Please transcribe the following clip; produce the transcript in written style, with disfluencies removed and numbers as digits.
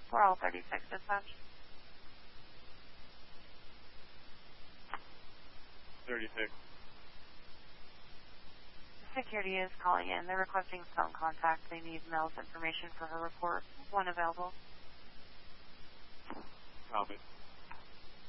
We're all 36 dispatch. 36. Security is calling in. They're requesting phone contact. They need Mel's information for her report. One available. Copy.